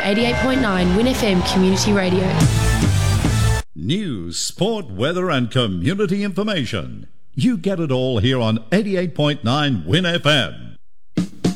88.9 Win FM Community Radio. News, sport, weather and community information. You get it all here on 88.9 Win FM.